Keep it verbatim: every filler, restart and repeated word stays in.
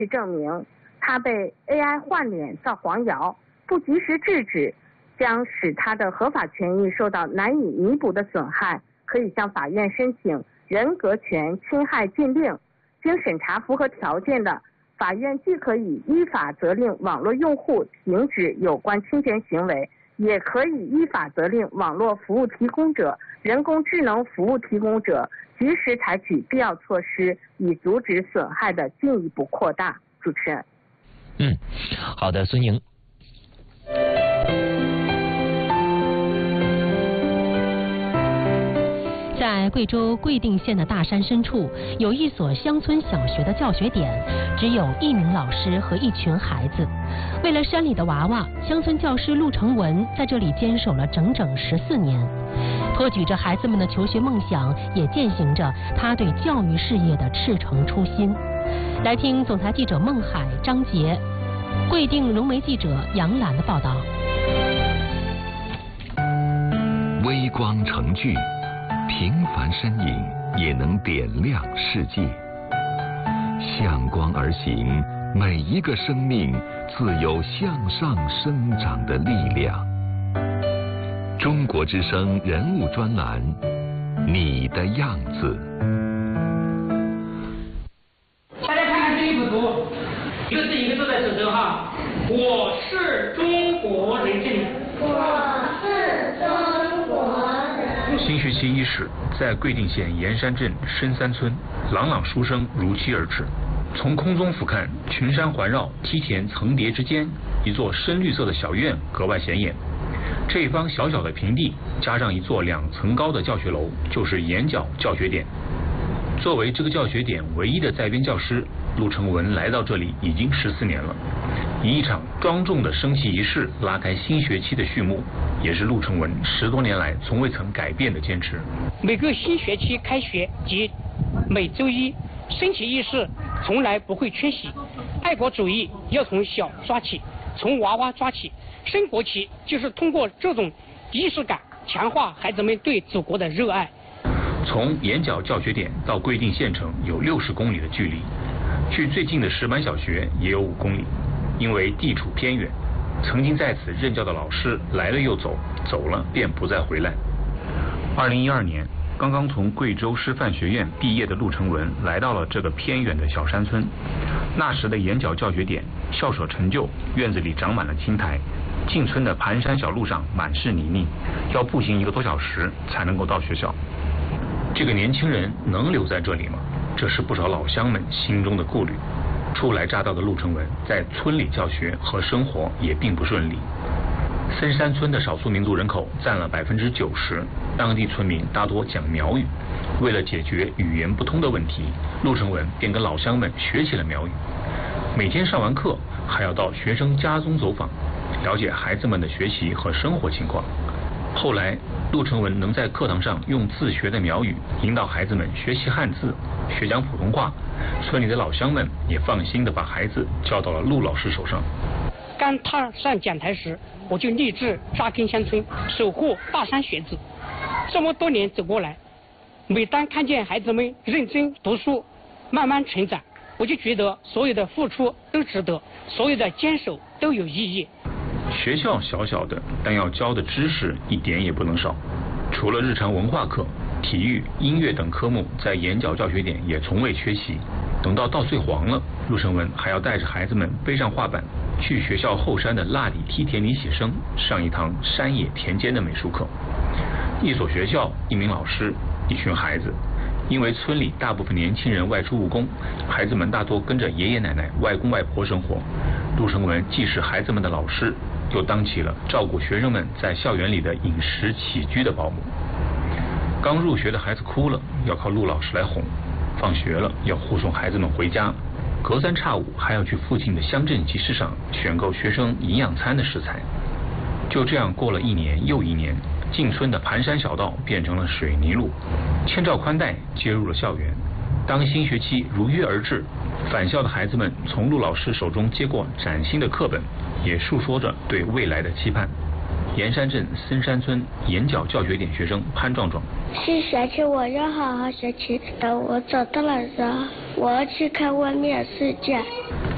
据证明，他被 A I 换脸造黄谣，不及时制止，将使他的合法权益受到难以弥补的损害，可以向法院申请人格权侵害禁令。经审查符合条件的，法院既可以依法责令网络用户停止有关侵权行为，也可以依法责令网络服务提供者、人工智能服务提供者及时采取必要措施，以阻止损害的进一步扩大。主持人。 嗯，好的，孙莹。 在贵州贵定县的大山深处，有一所乡村小学的教学点，只有一名老师和一群孩子。为了山里的娃娃，乡村教师陆成文在这里坚守了整整十四年，托举着孩子们的求学梦想，也践行着他对教育事业的赤诚初心。来听总台记者孟海、张杰，贵定融媒记者杨澜的报道。 微光成炬，平凡身影也能点亮世界。向光而行，每一个生命自有向上生长的力量。中国之声人物专栏，你的样子。 大家看看这一幅图，一个字一个字在指着哈，我是中国人这里。 我是中国人。 新学期伊始，在贵定县盐山镇深山村，朗朗书声如期而至。从空中俯瞰，群山环绕，梯田层叠之间，一座深绿色的小院格外显眼。这一方小小的平地，加上一座两层高的教学楼，就是盐角教学点。作为这个教学点唯一的在编教师，陆成文来到这里已经十四年了。以一场庄重的升旗仪式拉开新学期的序幕，也是陆成文十多年来从未曾改变的坚持。 每个新学期开学及每周一升旗仪式从来不会缺席。爱国主义要从小抓起，从娃娃抓起。升国旗就是通过这种仪式感强化孩子们对祖国的热爱。 从盐角教学点到贵定县城有六十公里的距离，距最近的石板小学也有五公里。因为地处偏远，曾经在此任教的老师来了又走，走了便不再回来。二零一二年，刚刚从贵州师范学院毕业的陆成文来到了这个偏远的小山村。那时的盐角教学点校舍陈旧，院子里长满了青苔，进村的盘山小路上满是泥泞，要步行一个多小时才能够到学校。这个年轻人能留在这里吗？这是不少老乡们心中的顾虑。初来乍到的陆成文在村里教学和生活也并不顺利。森山村的少数民族人口占了百分之九十，当地村民大多讲苗语。为了解决语言不通的问题，陆成文便跟老乡们学起了苗语。每天上完课，还要到学生家中走访，了解孩子们的学习和生活情况。后来，陆成文能在课堂上用自学的苗语引导孩子们学习汉字、学讲普通话，村里的老乡们也放心地把孩子交到了陆老师手上。 刚踏上讲台时，我就立志扎根乡村，守护大山学子。这么多年走过来，每当看见孩子们认真读书，慢慢成长，我就觉得所有的付出都值得，所有的坚守都有意义。 学校小小的，但要教的知识一点也不能少。除了日常文化课，体育、音乐等科目在盐角教学点也从未缺席。等到稻穗黄了，陆成文还要带着孩子们背上画板，去学校后山的蜡里梯田里写生，上一堂山野田间的美术课。一所学校，一名老师，一群孩子。因为村里大部分年轻人外出务工，孩子们大多跟着爷爷奶奶、外公外婆生活。陆成文既是孩子们的老师，又当起了照顾学生们在校园里的饮食起居的保姆。刚入学的孩子哭了，要靠陆老师来哄；放学了要护送孩子们回家，隔三差五还要去附近的乡镇集市上选购学生营养餐的食材。就这样过了一年又一年，进村的盘山小道变成了水泥路，千兆宽带接入了校园。当新学期如约而至，返校的孩子们从陆老师手中接过崭新的课本，也诉说着对未来的期盼。盐山镇森山村盐角教学点学生潘壮壮： 新学期我要好好学习，等我长大了之后，我要去看外面世界。